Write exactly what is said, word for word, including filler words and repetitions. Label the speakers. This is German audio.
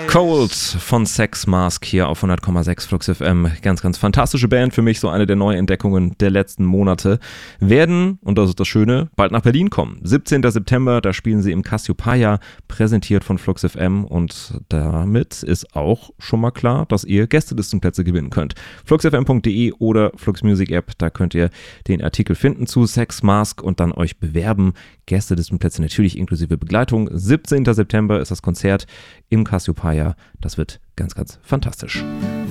Speaker 1: Cold von Sex Mask hier auf hundert Komma sechs Flux F M. Ganz, ganz fantastische Band für mich, so eine der Neuentdeckungen der letzten Monate. Werden, und das ist das Schöne, bald nach Berlin kommen. siebzehnten September, da spielen sie im Cassiopeia, präsentiert von Flux F M, und damit ist auch schon mal klar, dass ihr Gästelistenplätze gewinnen könnt. flux f m punkt d e oder Flux Music App, da könnt ihr den Artikel finden zu Sex Mask und dann euch bewerben. Gästelistenplätze natürlich inklusive Begleitung. siebzehnten September ist das Konzert im Cassiopeia. Das wird ganz, ganz fantastisch.